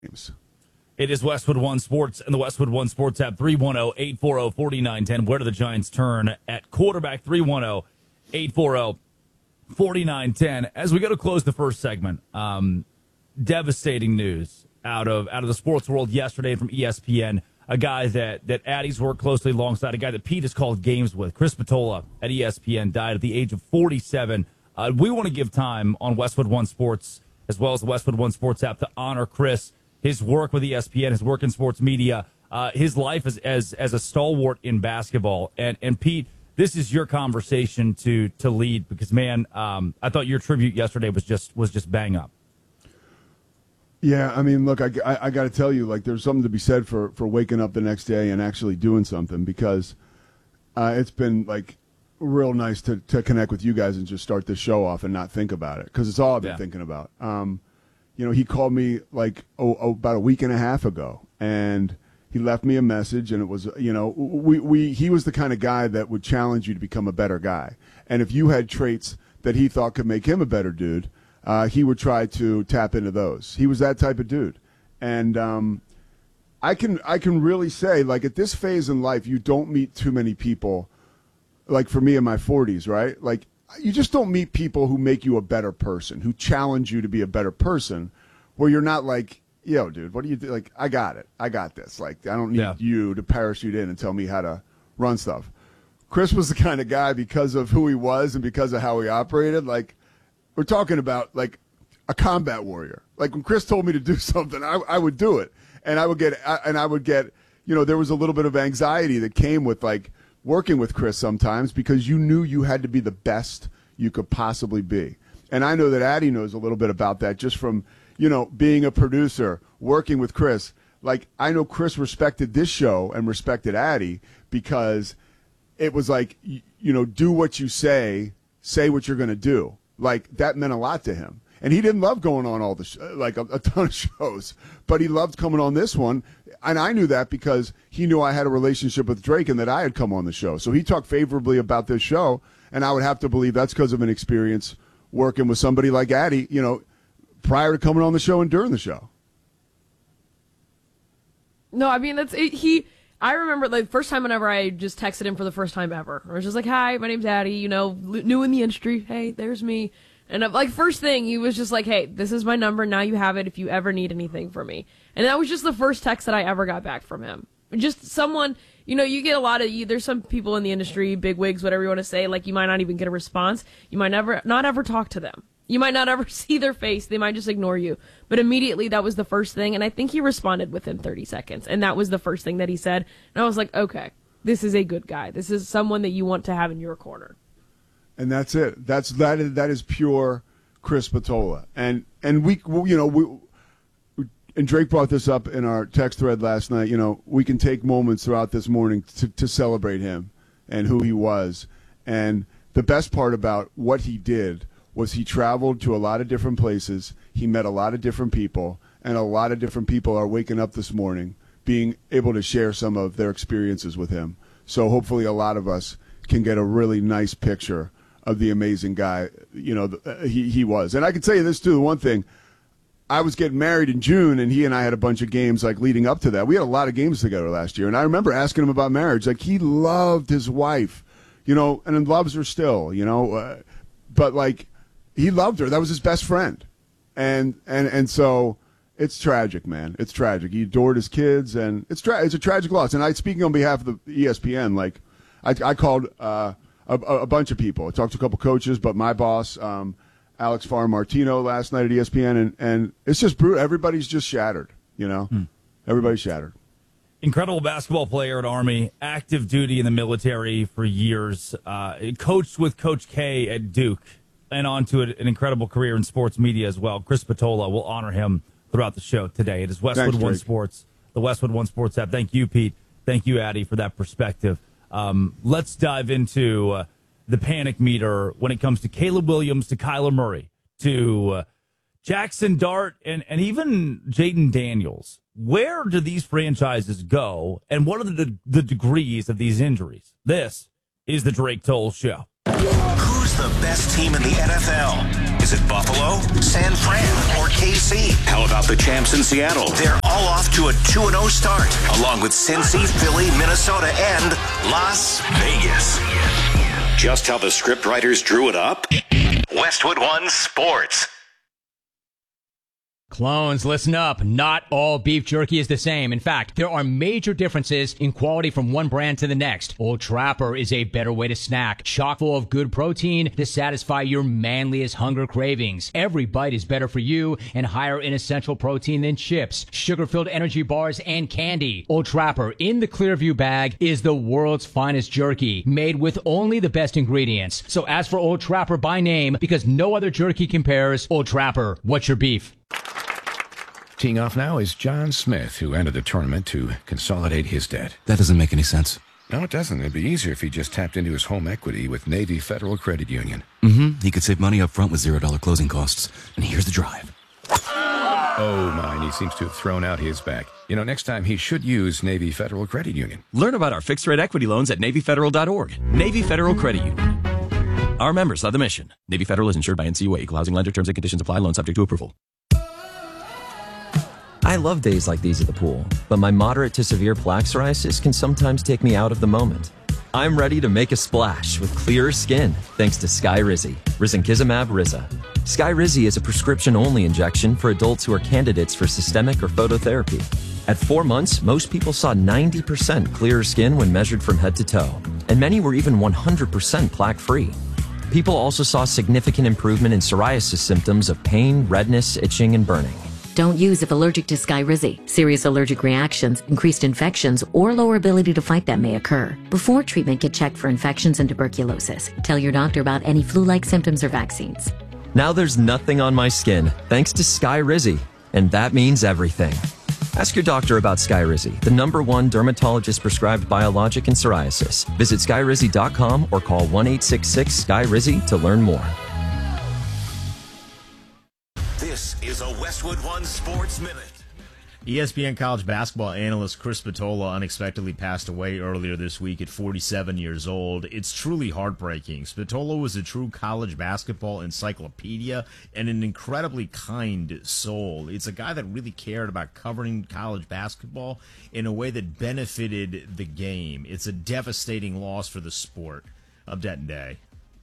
It is Westwood One Sports and the Westwood One Sports app, 310-840-4910. Where do the Giants turn at quarterback? 310-840-4910. As we go to close the first segment, devastating news out of the sports world yesterday from ESPN. A guy that Addie's worked closely alongside, a guy that Pete has called games with, Chris Spatola at ESPN, died at the age of 47. We want to give time on Westwood One Sports as well as the Westwood One Sports app to honor Chris, his work with ESPN, his work in sports media, his life as a stalwart in basketball. And Pete, this is your conversation to lead because, man, I thought your tribute yesterday was just bang up. Yeah, I mean, look, I got to tell you, like, there's something to be said for waking up the next day and actually doing something because it's been, like, real nice to connect with you guys and just start this show off and not think about it because it's all I've been thinking about. He called me, like, about a week and a half ago, and he left me a message, and it was, he was the kind of guy that would challenge you to become a better guy. And if you had traits that he thought could make him a better dude, he would try to tap into those. He was that type of dude. And I can really say, like, at this phase in life, you don't meet too many people, like for me in my 40s, right? Like, you just don't meet people who make you a better person, who challenge you to be a better person, where you're not like, yo, dude, what do you do? Like, I got it. I got this. Like, I don't need you to parachute in and tell me how to run stuff. Chris was the kind of guy, because of who he was and because of how he operated, like, we're talking about, like, a combat warrior. Like, when Chris told me to do something, I would do it. And I would get, there was a little bit of anxiety that came with, like, working with Chris sometimes because you knew you had to be the best you could possibly be. And I know that Addie knows a little bit about that just from, being a producer, working with Chris. Like, I know Chris respected this show and respected Addie because it was like, do what you say what you're going to do. Like, that meant a lot to him. And he didn't love going on all the a ton of shows, but he loved coming on this one. And I knew that because he knew I had a relationship with Drake and that I had come on the show. So he talked favorably about this show, and I would have to believe that's because of an experience working with somebody like Addie, prior to coming on the show and during the show. No, I mean, I remember, like, first time whenever I just texted him for the first time ever. I was just like, hi, my name's Addie, new in the industry. Hey, there's me. And like, first thing, he was just like, hey, this is my number. Now you have it if you ever need anything from me. And that was just the first text that I ever got back from him. Just someone, you get a lot of, there's some people in the industry, big wigs, whatever you want to say, like, you might not even get a response. You might not ever talk to them. You might not ever see their face. They might just ignore you. But immediately, that was the first thing. And I think he responded within 30 seconds. And that was the first thing that he said. And I was like, okay, this is a good guy. This is someone that you want to have in your corner. And that's it. That is pure Chris Spatola. And Drake brought this up in our text thread last night. We can take moments throughout this morning to celebrate him and who he was. And the best part about what he did was he traveled to a lot of different places. He met a lot of different people, and a lot of different people are waking up this morning being able to share some of their experiences with him. So hopefully a lot of us can get a really nice picture of the amazing guy, he was. And I can tell you this, too, the one thing, I was getting married in June, and he and I had a bunch of games, like, leading up to that. We had a lot of games together last year, and I remember asking him about marriage. Like, he loved his wife, and loves her still, but, like, he loved her. That was his best friend. And so it's tragic, man. It's tragic. He adored his kids, and it's a tragic loss. And speaking on behalf of the ESPN, like, I called a bunch of people. I talked to a couple coaches, but my boss, Alex Farr-Martino, last night at ESPN, and it's just brutal. Everybody's just shattered, Everybody's shattered. Incredible basketball player at Army, active duty in the military for years, coached with Coach K at Duke, and on to an incredible career in sports media as well. Chris Spatola, will honor him throughout the show today. It is Westwood One Sports, the Westwood One Sports app. Thank you, Pete. Thank you, Addie, for that perspective. Let's dive into the panic meter when it comes to Caleb Williams, to Kyler Murray, to Jackson Dart, and even Jaden Daniels. Where do these franchises go, and what are the degrees of these injuries? This is the Drake Toll Show. Who's Who's the best team in the NFL? Is it Buffalo, San Fran, or KC? How about the champs in Seattle? They're all off to a 2-0 start, along with Cincy, Philly, Minnesota, and Las Vegas. Just how the scriptwriters drew it up? Westwood One Sports. Clones, listen up. Not all beef jerky is the same. In fact, there are major differences in quality from one brand to the next. Old Trapper is a better way to snack, chock full of good protein to satisfy your manliest hunger cravings. Every bite is better for you and higher in essential protein than chips, sugar-filled energy bars, and candy. Old Trapper in the Clearview bag is the world's finest jerky, made with only the best ingredients. So ask for Old Trapper by name because no other jerky compares. Old Trapper, what's your beef? Teeing off now is John Smith, who entered the tournament to consolidate his debt. That doesn't make any sense. No, it doesn't. It'd be easier if he just tapped into his home equity with Navy Federal Credit Union. He could save money up front with $0 closing costs. And here's the drive. Oh, my, and he seems to have thrown out his back. You know, next time he should use Navy Federal Credit Union. Learn about our fixed-rate equity loans at NavyFederal.org. Navy Federal Credit Union. Our members are the mission. Navy Federal is insured by NCUA. Equal housing lender. Terms and conditions apply. Loan subject to approval. I love days like these at the pool, but my moderate to severe plaque psoriasis can sometimes take me out of the moment. I'm ready to make a splash with clearer skin thanks to Skyrizi, risankizumab Riza. Skyrizi is a prescription-only injection for adults who are candidates for systemic or phototherapy. At 4 months, most people saw 90% clearer skin when measured from head to toe, and many were even 100% plaque-free. People also saw significant improvement in psoriasis symptoms of pain, redness, itching, and burning. Don't use if allergic to Skyrizi. Serious allergic reactions, increased infections, or lower ability to fight them may occur. Before treatment, get checked for infections and tuberculosis. Tell your doctor about any flu-like symptoms or vaccines. Now there's nothing on my skin thanks to Skyrizi, and that means everything. Ask your doctor about Skyrizi, the #1 dermatologist-prescribed biologic in psoriasis. Visit Skyrizi.com or call 1-866-SKYRIZI to learn more. This is a Westwood One Sports Minute. ESPN college basketball analyst Chris Spatola unexpectedly passed away earlier this week at 47 years old. It's truly heartbreaking. Spatola was a true college basketball encyclopedia and an incredibly kind soul. It's a guy that really cared about covering college basketball in a way that benefited the game. It's a devastating loss for the sport of Denton Day.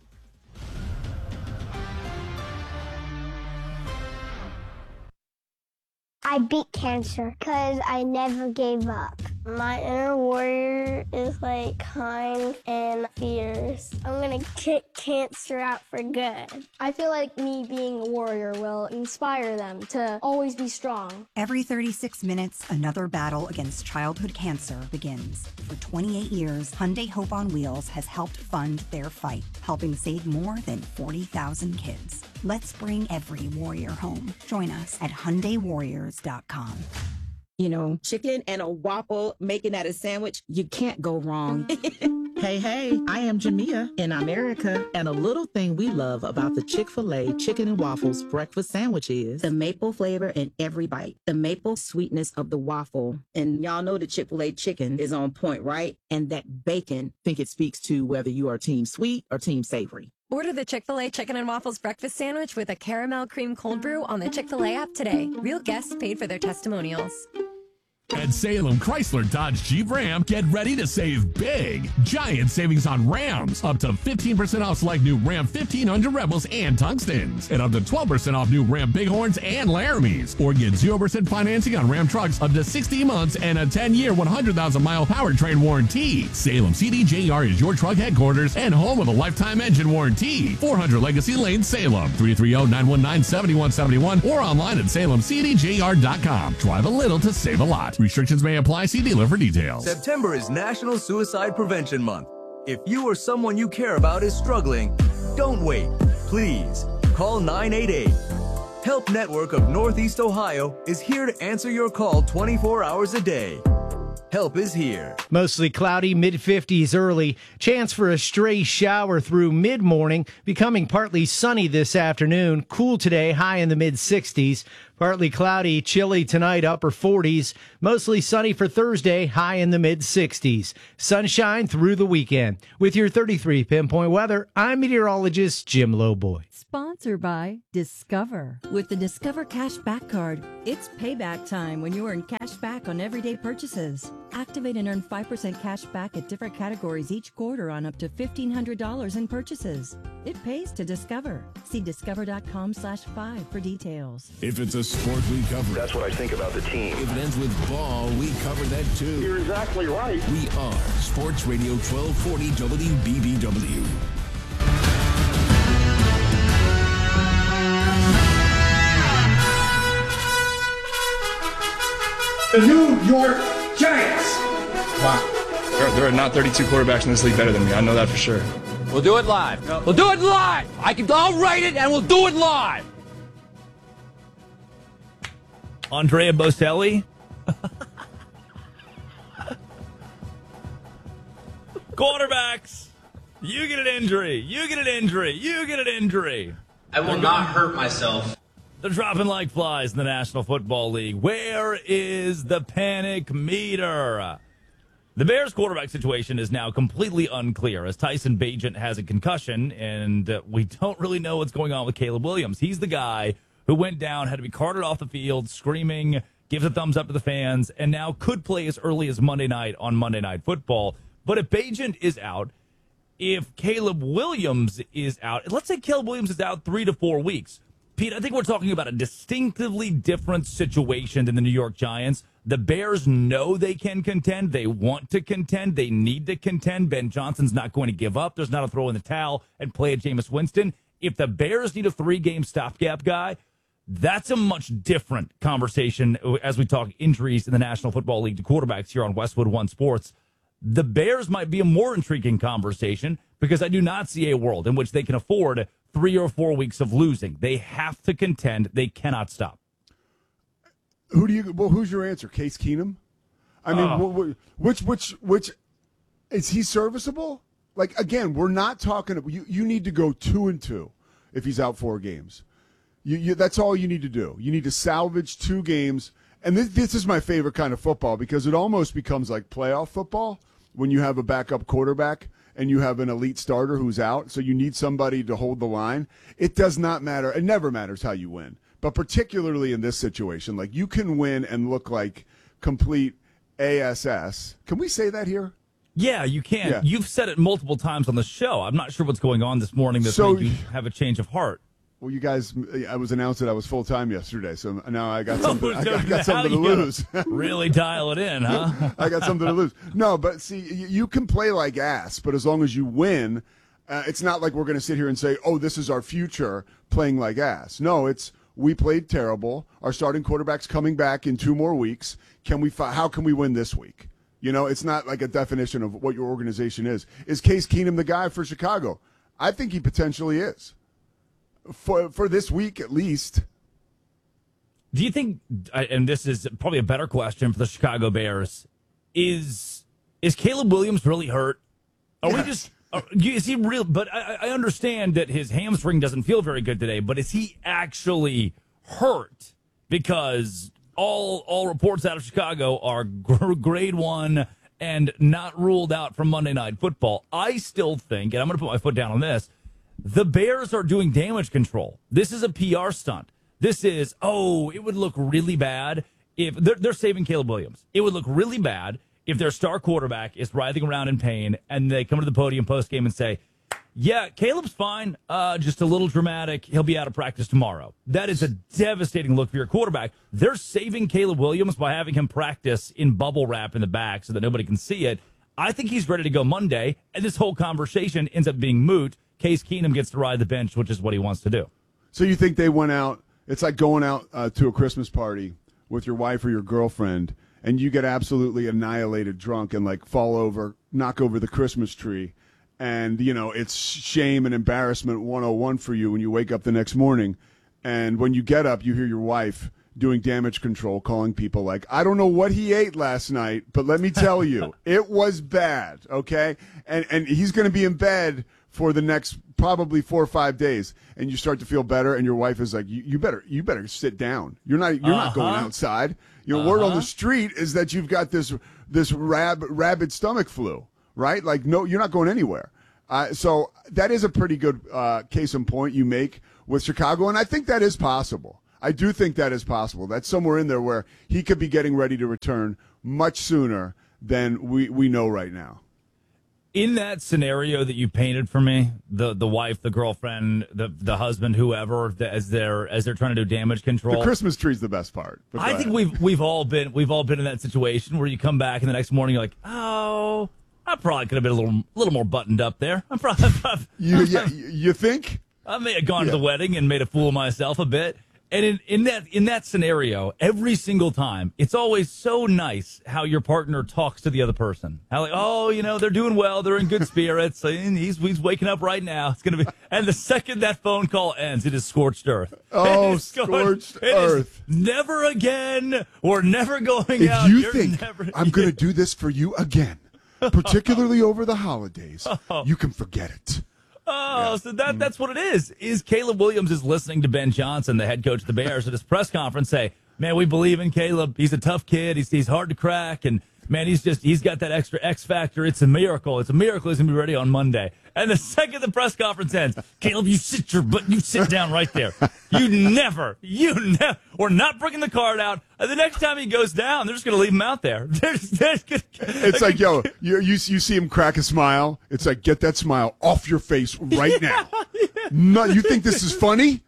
I beat cancer because I never gave up. My inner warrior is like kind and fierce. I'm gonna kick cancer out for good. I feel like me being a warrior will inspire them to always be strong. Every 36 minutes, another battle against childhood cancer begins. For 28 years, Hyundai Hope on Wheels has helped fund their fight, helping save more than 40,000 kids. Let's bring every warrior home. Join us at HyundaiWarriors.com. You know, chicken and a waffle, making that a sandwich, you can't go wrong. Hey, I am Jamia in America, and a little thing we love about the Chick-fil-A Chicken and Waffles breakfast sandwich is the maple flavor in every bite, the maple sweetness of the waffle. And y'all know the Chick-fil-A chicken is on point, right? And that bacon. I think it speaks to whether you are team sweet or team savory. Order the Chick-fil-A Chicken and Waffles breakfast sandwich with a caramel cream cold brew on the Chick-fil-A app today. Real guests paid for their testimonials. At Salem Chrysler Dodge Jeep Ram, get ready to save big. Giant savings on Rams. Up to 15% off select new Ram 1500 Rebels and Tungstens. And up to 12% off new Ram Bighorns and Laramies. Or get 0% financing on Ram trucks up to 60 months and a 10-year, 100,000-mile powertrain warranty. Salem CDJR is your truck headquarters and home of a lifetime engine warranty. 400 Legacy Lane, Salem. 330-919-7171 or online at salemcdjr.com. Drive a little to save a lot. Restrictions may apply. See dealer for details. September is National Suicide Prevention Month. If you or someone you care about is struggling, don't wait. Please call 988. Help Network of Northeast Ohio is here to answer your call 24 hours a day. Help is here. Mostly cloudy, mid-50s early. Chance for a stray shower through mid-morning, becoming partly sunny this afternoon. Cool today, high in the mid-60s. Partly cloudy, chilly tonight, upper 40s. Mostly sunny for Thursday, high in the mid-60s. Sunshine through the weekend. With your 33 Pinpoint Weather, I'm meteorologist Jim Lowboy. Sponsored by Discover. With the Discover Cash Back Card, it's payback time when you earn cash back on everyday purchases. Activate and earn 5% cash back at different categories each quarter on up to $1,500 in purchases. It pays to Discover. See discover.com/5 for details. If it's a sport, we cover it. That's what I think about the team. If it ends with ball, we cover that too. You're exactly right. We are Sports Radio 1240 WBBW. The New York Giants. Wow. There are not 32 quarterbacks in this league better than me. I know that for sure. We'll do it live. We'll do it live. I'll write it and we'll do it live. Andrea Bocelli. Quarterbacks. You get an injury. You get an injury. You get an injury. I will not hurt myself. They're dropping like flies in the National Football League. Where is the panic meter? The Bears' quarterback situation is now completely unclear as Tyson Bagent has a concussion, and we don't really know what's going on with Caleb Williams. He's the guy who went down, had to be carted off the field, screaming, gives a thumbs up to the fans, and now could play as early as Monday night on Monday Night Football. But if Bagent is out, if Caleb Williams is out, let's say Caleb Williams is out 3 to 4 weeks. Pete, I think we're talking about a distinctively different situation than the New York Giants. The Bears know they can contend. They want to contend. They need to contend. Ben Johnson's not going to give up. There's not a throw in the towel and play at Jameis Winston. If the Bears need a 3-game stopgap guy, that's a much different conversation as we talk injuries in the National Football League to quarterbacks here on Westwood One Sports. The Bears might be a more intriguing conversation because I do not see a world in which they can afford 3 or 4 weeks of losing. They have to contend. They cannot stop. Who's your answer? Case Keenum? I mean, which is he serviceable? Like, again, we're not talking. You need to go 2-2 if he's out 4 games. That's all you need to do. You need to salvage 2 games. And this is my favorite kind of football because it almost becomes like playoff football when you have a backup quarterback and you have an elite starter who's out, so you need somebody to hold the line. It does not matter. It never matters how you win. But particularly in this situation, like you can win and look like complete ASS. Can we say that here? Yeah, you can. Yeah. You've said it multiple times on the show. I'm not sure what's going on this morning that made you have a change of heart. Well, you guys, I was announced that I was full-time yesterday, so now I got something, I got something to lose. Really dial it in, huh? I got something to lose. No, but see, you can play like ass, but as long as you win, it's not like we're going to sit here and say, oh, this is our future playing like ass. No, it's we played terrible. Our starting quarterback's coming back in 2 more weeks. How can we win this week? You know, it's not like a definition of what your organization is. Is Case Keenum the guy for Chicago? I think he potentially is. For this week, at least. Do you think, and this is probably a better question for the Chicago Bears, is Caleb Williams really hurt? Is he real? But I understand that his hamstring doesn't feel very good today, but is he actually hurt? Because all reports out of Chicago are grade 1 and not ruled out from Monday Night Football. I still think, and I'm going to put my foot down on this, the Bears are doing damage control. This is a PR stunt. This is, it would look really bad if they're saving Caleb Williams. It would look really bad if their star quarterback is writhing around in pain and they come to the podium post-game and say, yeah, Caleb's fine, just a little dramatic. He'll be out of practice tomorrow. That is a devastating look for your quarterback. They're saving Caleb Williams by having him practice in bubble wrap in the back so that nobody can see it. I think he's ready to go Monday, and this whole conversation ends up being moot. Case Keenum gets to ride the bench, which is what he wants to do. So you think they went out, it's like going out to a Christmas party with your wife or your girlfriend, and you get absolutely annihilated drunk and like fall over, knock over the Christmas tree, and, you know, it's shame and embarrassment 101 for you when you wake up the next morning, and when you get up, you hear your wife doing damage control, calling people like, I don't know what he ate last night, but let me tell you, it was bad, okay? And he's going to be in bed for the next probably 4 or 5 days, and you start to feel better, and your wife is like, you better sit down. You're not going outside. Word on the street is that you've got this rabid stomach flu, right? Like, no, you're not going anywhere. So that is a pretty good case in point you make with Chicago, and I think that is possible. I do think that is possible. That's somewhere in there where he could be getting ready to return much sooner than we know right now. In that scenario that you painted for me, the wife, the girlfriend, the husband, whoever, as they're trying to do damage control, the Christmas tree's the best part. I think we've all been in that situation where you come back and the next morning you're like, oh, I probably could have been a little more buttoned up there. You think? I may have gone to the wedding and made a fool of myself a bit. And in that scenario, every single time, it's always so nice how your partner talks to the other person. How like, oh, they're doing well, they're in good spirits, and he's waking up right now. It's gonna be, and the second that phone call ends, it is scorched earth. Oh, scorched earth! Never again. We're never going out. If you think I'm gonna do this for you again, particularly over the holidays, you can forget it. Oh, so that's what it is. Is Caleb Williams is listening to Ben Johnson, the head coach of the Bears, at his press conference say, man, we believe in Caleb. He's a tough kid. He's hard to crack. And, man, he's got that extra X factor. It's a miracle. It's a miracle he's going to be ready on Monday. And the second the press conference ends, Caleb, you sit down right there. We're not bringing the card out. And the next time he goes down, they're just going to leave him out there. It's like, yo, you see him crack a smile. It's like, get that smile off your face right now. No, you think this is funny?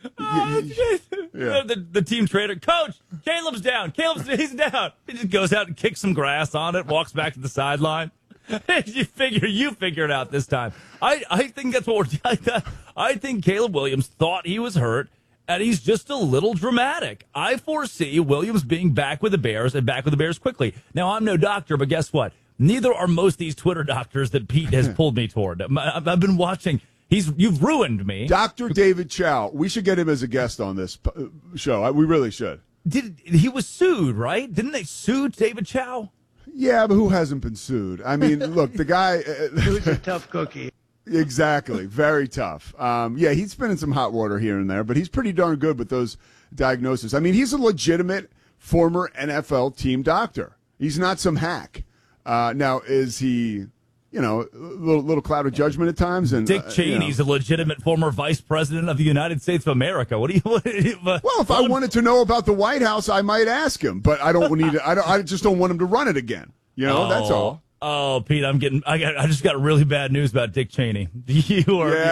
The team trainer, coach, Caleb's down. He's down. He just goes out and kicks some grass on it, walks back to the sideline. You figure it out this time. I think that's what I think Caleb Williams thought he was hurt, and he's just a little dramatic. I foresee Williams being back with the Bears and back with the Bears quickly. Now, I'm no doctor, but guess what? Neither are most of these Twitter doctors that Pete has pulled me toward. I've been watching. You've ruined me. Dr. David Chow. We should get him as a guest on this show. We really should. He was sued, right? Didn't they sue David Chow? Yeah, but who hasn't been sued? I mean, look, the guy... he was a tough cookie. Exactly. Very tough. He's been in some hot water here and there, but he's pretty darn good with those diagnoses. I mean, he's a legitimate former NFL team doctor. He's not some hack. Now, is he... a little cloud of judgment at times. And Dick Cheney's a legitimate former vice president of the United States of America. Well, if I wanted to know about the White House, I might ask him, but I don't need to. I just don't want him to run it again. That's all. Oh, Pete, I just got really bad news about Dick Cheney. He's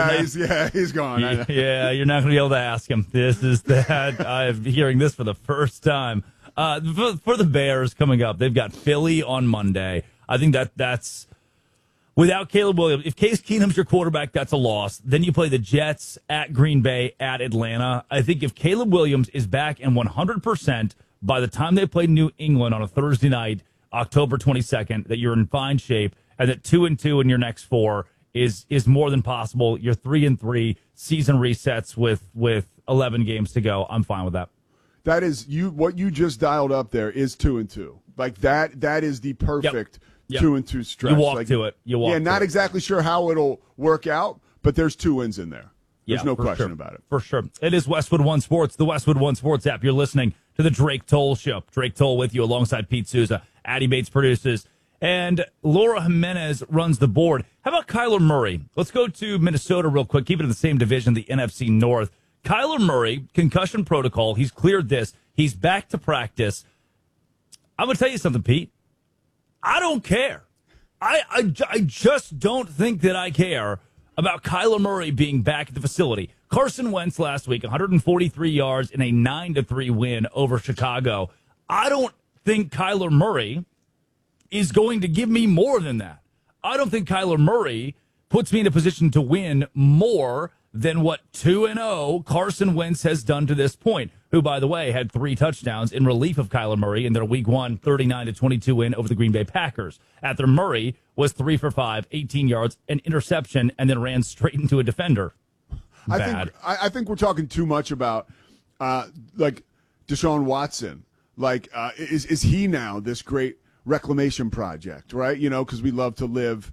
gone. You're not going to be able to ask him. This is that. I'm hearing this for the first time. For the Bears coming up, they've got Philly on Monday. I think that's. Without Caleb Williams, if Case Keenum's your quarterback, that's a loss. Then you play the Jets at Green Bay, at Atlanta. I think if Caleb Williams is back and 100% by the time they play New England on a Thursday night, October 22nd, that you're in fine shape, and that 2-2 in your next 4 is more than possible. You're 3-3, season resets with 11 games to go. I'm fine with that. That is what you just dialed up there is 2-2. Like that is the perfect. Yep. 2-2 stretch. You walk to it. Not exactly sure how it'll work out, but there's 2 wins in there. There's no question about it. For sure. It is Westwood One Sports, the Westwood One Sports app. You're listening to the Drake Toll Show. Drake Toll with you alongside Pete Souza. Addie Bates produces. And Laura Jimenez runs the board. How about Kyler Murray? Let's go to Minnesota real quick. Keep it in the same division, the NFC North. Kyler Murray, concussion protocol. He's cleared this. He's back to practice. I'm going to tell you something, Pete. I don't care. I just don't think that I care about Kyler Murray being back at the facility. Carson Wentz last week, 143 yards in a 9-3 win over Chicago. I don't think Kyler Murray is going to give me more than that. I don't think Kyler Murray puts me in a position to win more than what 2-0 Carson Wentz has done to this point, who, by the way, had 3 touchdowns in relief of Kyler Murray in their Week 1 39-22 win over the Green Bay Packers. After Murray was 3 for 5, 18 yards, an interception, and then ran straight into a defender. Bad. I think we're talking too much about like Deshaun Watson. Like, is he now this great reclamation project, right? Because we love to live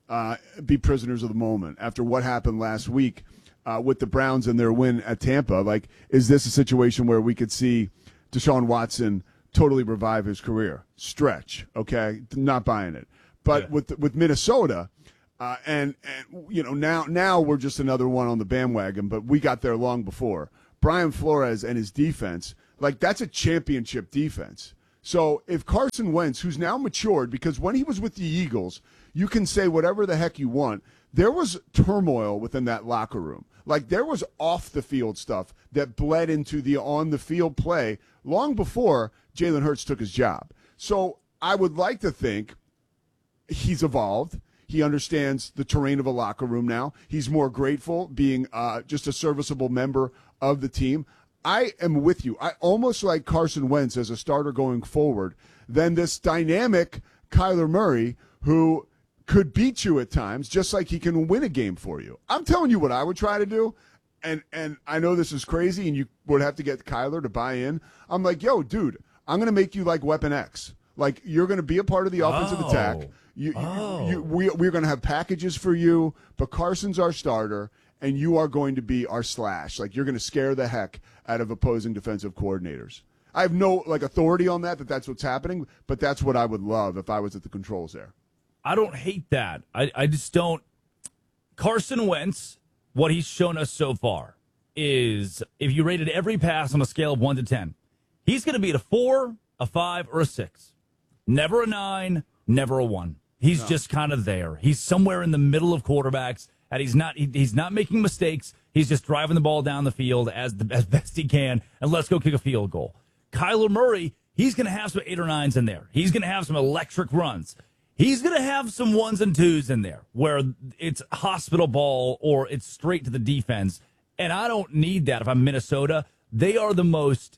be prisoners of the moment after what happened last week with the Browns and their win at Tampa. Like, is this a situation where we could see Deshaun Watson totally revive his career? Stretch, okay? Not buying it. But with Minnesota, and you know, now we're just another one on the bandwagon, but we got there long before. Brian Flores and his defense, like, that's a championship defense. So if Carson Wentz, who's now matured, because when he was with the Eagles, you can say whatever the heck you want, there was turmoil within that locker room. Like, there was off-the-field stuff that bled into the on-the-field play long before Jalen Hurts took his job. So I would like to think he's evolved. He understands the terrain of a locker room now. He's more grateful being just a serviceable member of the team. I am with you. I almost like Carson Wentz as a starter going forward than this dynamic Kyler Murray who could beat you at times, just like he can win a game for you. I'm telling you what I would try to do, and I know this is crazy, and you would have to get Kyler to buy in. I'm like, yo, dude, I'm going to make you like Weapon X. Like, you're going to be a part of the offensive attack. We're going to have packages for you, but Carson's our starter, and you are going to be our slash. Like, you're going to scare the heck out of opposing defensive coordinators. I have no, like, authority on that's what's happening, but that's what I would love if I was at the controls there. I don't hate that. I just don't. Carson Wentz, what he's shown us so far is if you rated every pass on a scale of 1 to 10, he's going to be at a 4, a 5, or a 6. Never a 9, never a 1. He's just kind of there. He's somewhere in the middle of quarterbacks, and he's not making mistakes. He's just driving the ball down the field as best he can, and let's go kick a field goal. Kyler Murray, he's going to have some 8 or 9s in there. He's going to have some electric runs. He's going to have some 1s and 2s in there where it's hospital ball or it's straight to the defense. And I don't need that if I'm Minnesota. They are the most...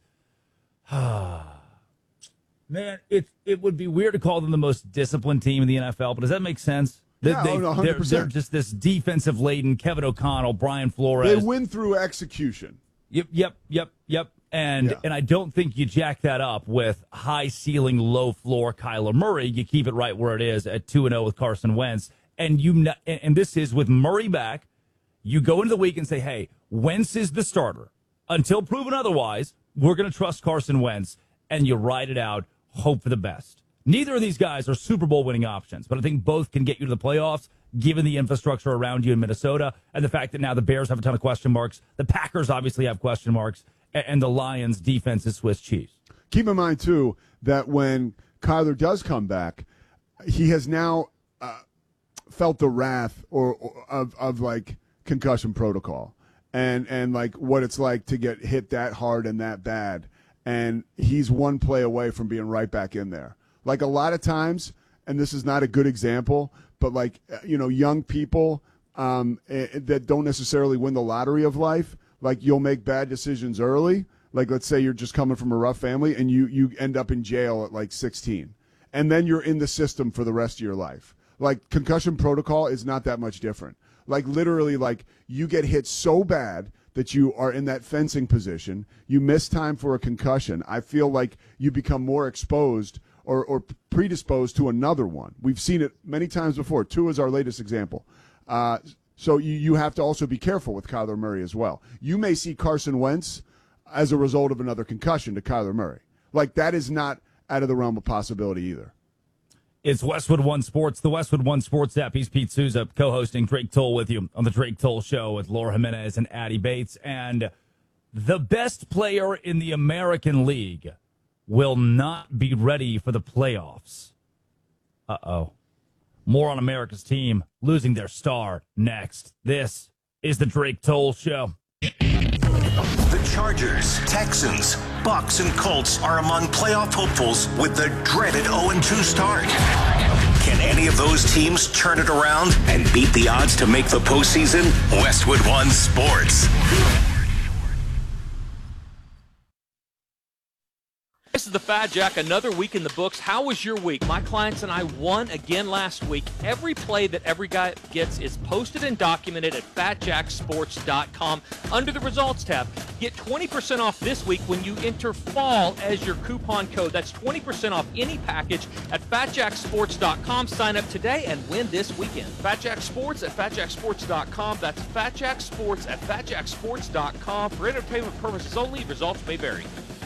Man, it would be weird to call them the most disciplined team in the NFL, but does that make sense? Yeah, 100%. They're just this defensive-laden Kevin O'Connell, Brian Flores. They win through execution. Yep. And I don't think you jack that up with high ceiling, low floor Kyler Murray. You keep it right where it is at 2-0 with Carson Wentz. And this is with Murray back. You go into the week and say, hey, Wentz is the starter. Until proven otherwise, we're going to trust Carson Wentz, and you ride it out, hope for the best. Neither of these guys are Super Bowl winning options, but I think both can get you to the playoffs, given the infrastructure around you in Minnesota and the fact that now the Bears have a ton of question marks. The Packers obviously have question marks, and the Lions' defense is Swiss cheese. Keep in mind, too, that when Kyler does come back, he has now felt the wrath of like concussion protocol and like what it's like to get hit that hard and that bad. And he's one play away from being right back in there. Like a lot of times, and this is not a good example, but like, you know, young people that don't necessarily win the lottery of life, like you'll make bad decisions early. Like let's say you're just coming from a rough family and you end up in jail at like 16. And then you're in the system for the rest of your life. Like concussion protocol is not that much different. Like literally like you get hit so bad that you are in that fencing position, you miss time for a concussion. I feel like you become more exposed or predisposed to another one. We've seen it many times before. Tua is our latest example. So you have to also be careful with Kyler Murray as well. You may see Carson Wentz as a result of another concussion to Kyler Murray. Like that is not out of the realm of possibility either. It's Westwood One Sports, the Westwood One Sports app. He's Pete Souza, co-hosting Drake Toll with you on the Drake Toll Show with Laura Jimenez and Addie Bates. And the best player in the American League will not be ready for the playoffs. Uh-oh. More on America's team losing their star next. This is the Drake Toll Show. The Chargers, Texans, Bucks, and Colts are among playoff hopefuls with the dreaded 0-2 start. Can any of those teams turn it around and beat the odds to make the postseason? Westwood One Sports. this is the Fat Jack, another week in the books. How was your week? My clients and I won again last week. Every play that every guy gets is posted and documented at fatjacksports.com under the results tab. Get 20% off this week when you enter FALL as your coupon code. That's 20% off any package at fatjacksports.com. Sign up today and win this weekend. Fat Jack Sports at fatjacksports.com. That's Fat Jack Sports at fatjacksports.com. For entertainment purposes only, results may vary.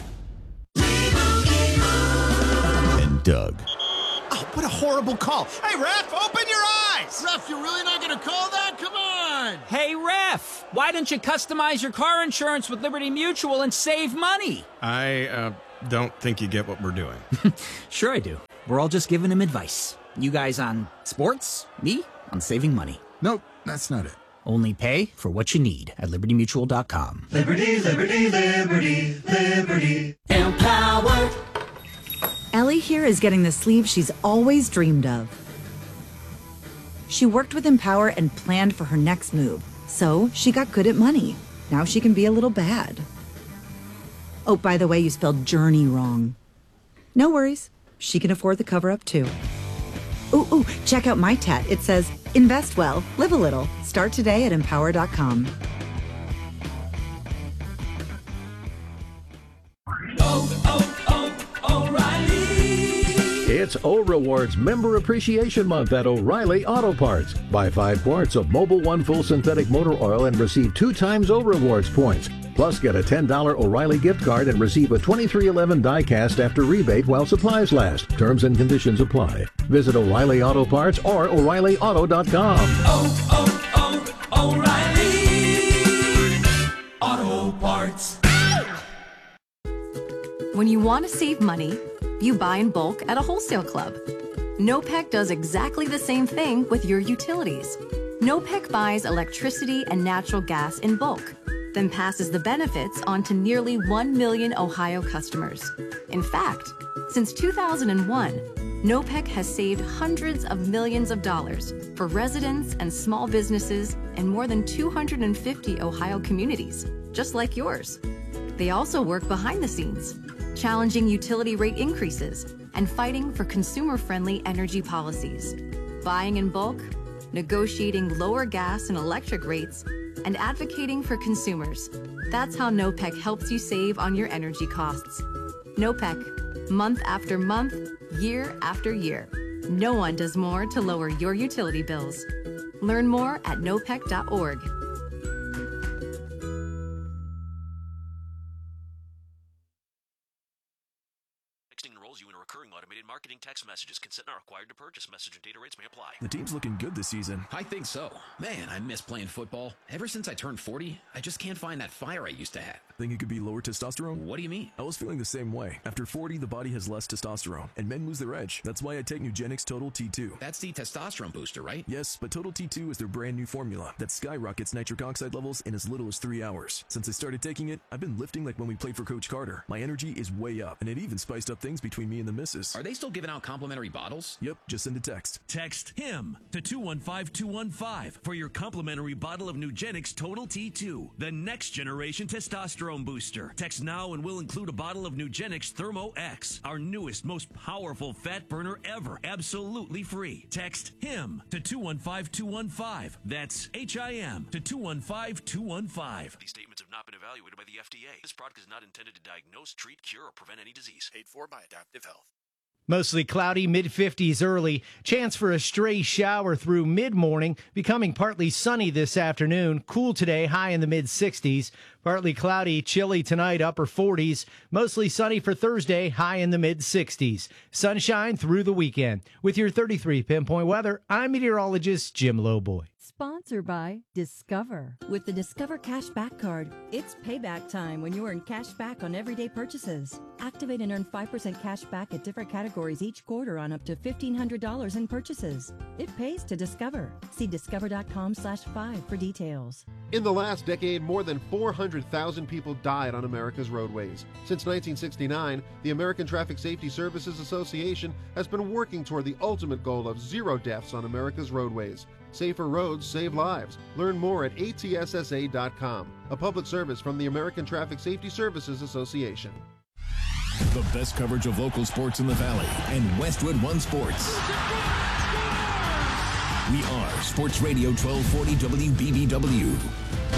And Doug. Oh, what a horrible call. Hey, ref, open your eyes! Ref, you're really not going to call that? Come on! Hey, ref, why don't you customize your car insurance with Liberty Mutual and save money? I don't think you get what we're doing. Sure I do. We're all just giving him advice. You guys on sports, me on saving money. Nope, that's not it. Only pay for what you need at libertymutual.com. Liberty, liberty, liberty, liberty. Empowered. Ellie here is getting the sleeve she's always dreamed of. She worked with Empower and planned for her next move, so she got good at money. Now she can be a little bad. Oh, by the way, you spelled journey wrong. No worries. She can afford the cover-up, too. Ooh, check out my tat. It says, invest well, live a little. Start today at empower.com. It's O-Rewards Member Appreciation Month at O'Reilly Auto Parts. Buy 5 quarts of Mobil 1 Full Synthetic Motor Oil and receive 2 times O-Rewards points. Plus, get a $10 O'Reilly gift card and receive a 2311 die-cast after rebate while supplies last. Terms and conditions apply. Visit O'Reilly Auto Parts or O'ReillyAuto.com. O'Reilly Auto Parts. When you want to save money, you buy in bulk at a wholesale club. NOPEC does exactly the same thing with your utilities. NOPEC buys electricity and natural gas in bulk, then passes the benefits on to nearly 1 million Ohio customers. In fact, since 2001, NOPEC has saved hundreds of millions of dollars for residents and small businesses in more than 250 Ohio communities, just like yours. They also work behind the scenes, challenging utility rate increases and fighting for consumer-friendly energy policies, buying in bulk, negotiating lower gas and electric rates, and advocating for consumers. That's how NOPEC helps you save on your energy costs. NOPEC, month after month, year after year. No one does more to lower your utility bills. Learn more at nopec.org. Enrolls you in a recurring automated marketing text messages. Consent not required to purchase. Message and data rates may apply. The team's looking good this season. I think so. Man, I miss playing football. Ever since I turned 40, I just can't find that fire I used to have. Think it could be lower testosterone? What do you mean? I was feeling the same way. After 40, the body has less testosterone, and men lose their edge. That's why I take Nugenix Total T2. That's the testosterone booster, right? Yes, but Total T2 is their brand new formula that skyrockets nitric oxide levels in as little as 3 hours. Since I started taking it, I've been lifting like when we played for Coach Carter. My energy is way up, and it even spiced up things between me and the missus. Are they still giving out complimentary bottles? Yep, just send a text. Text HIM to 215-215 for your complimentary bottle of Nugenix Total T2, the next generation testosterone booster. Text now and we'll include a bottle of Nugenix Thermo X, our newest, most powerful fat burner ever, absolutely free. Text HIM to 215-215. That's HIM to 215-215. These statements have not been evaluated by the FDA. This product is not intended to diagnose, treat, cure, or prevent any disease. Paid for by Adaptive Health. Mostly cloudy, mid-50s early. Chance for a stray shower through mid-morning, becoming partly sunny this afternoon. Cool today, high in the mid-60s. Partly cloudy, chilly tonight, upper 40s. Mostly sunny for Thursday, high in the mid-60s. Sunshine through the weekend. With your 33 Pinpoint weather, I'm meteorologist Jim Lowboy. Sponsored by Discover. With the Discover Cash Back Card, it's payback time when you earn cash back on everyday purchases. Activate and earn 5% cash back at different categories each quarter on up to $1,500 in purchases. It pays to Discover. See discover.com/5 for details. In the last decade, more than 400,000 people died on America's roadways. Since 1969, the American Traffic Safety Services Association has been working toward the ultimate goal of 0 deaths on America's roadways. Safer roads save lives. Learn more at atssa.com. A public service from the American Traffic Safety Services Association. The best coverage of local sports in the Valley and Westwood One Sports. We are Sports Radio 1240 WBBW.